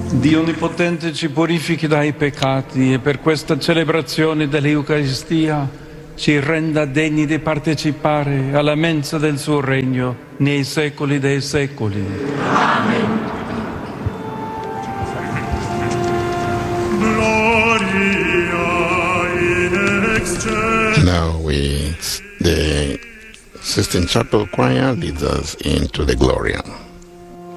Dio Onnipotente ci purifichi dai peccati e per questa celebrazione dell'Eucaristia ci renda degni di partecipare alla mensa del suo regno nei secoli dei secoli. Amen. Now the Sistine Chapel Choir leads us into the Gloria.